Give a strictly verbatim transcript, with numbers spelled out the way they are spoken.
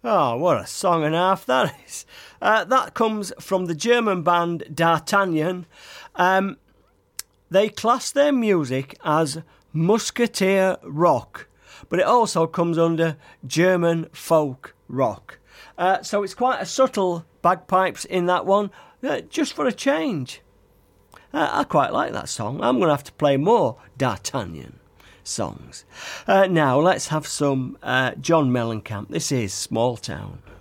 Oh, what a song and a half that is. Uh, that comes from the German band D'Artagnan. Um, they class their music as musketeer rock, but it also comes under German folk rock. Uh, so it's quite a subtle bagpipes in that one, uh, just for a change. Uh, I quite like that song. I'm going to have to play more D'Artagnan songs. Uh, now let's have some uh, John Mellencamp. This is Small Town.